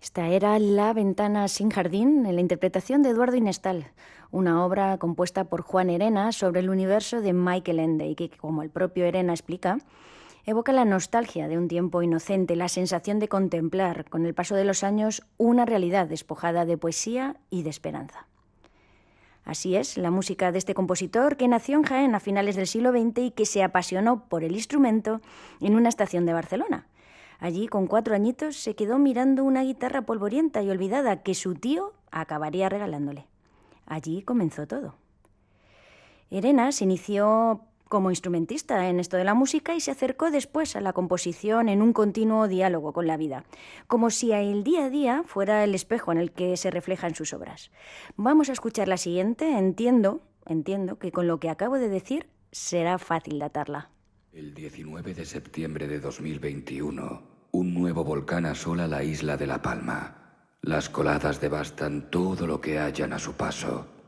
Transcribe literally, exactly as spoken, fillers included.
Esta era La ventana sin jardín, en la interpretación de Eduardo Inestal, una obra compuesta por Juan Herena sobre el universo de Michael Ende y que, como el propio Herena explica, evoca la nostalgia de un tiempo inocente, la sensación de contemplar, con el paso de los años, una realidad despojada de poesía y de esperanza. Así es, la música de este compositor que nació en Jaén a finales del siglo veinte y que se apasionó por el instrumento en una estación de Barcelona. Allí, con cuatro añitos, se quedó mirando una guitarra polvorienta y olvidada que su tío acabaría regalándole. Allí comenzó todo. Herena se inició como instrumentista en esto de la música y se acercó después a la composición en un continuo diálogo con la vida, como si el día a día fuera el espejo en el que se reflejan sus obras. Vamos a escuchar la siguiente. Entiendo, entiendo que con lo que acabo de decir será fácil datarla. El diecinueve de septiembre de dos mil veintiuno, un nuevo volcán asola la isla de La Palma. Las coladas devastan todo lo que hallan a su paso.